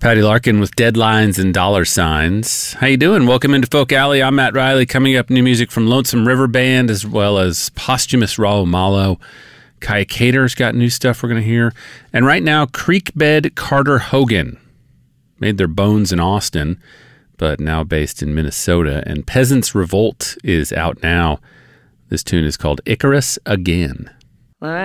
Patty Larkin with Deadlines and Dollar Signs. How you doing? Welcome into Folk Alley. I'm Matt Riley. Coming up, new music from Lonesome River Band as well as posthumous Raul Malo. Kaya Cater's got new stuff we're going to hear. And right now, Creekbed Carter Hogan made their bones in Austin, but now based in Minnesota. And Peasants Revolt is out now. This tune is called Icarus Again.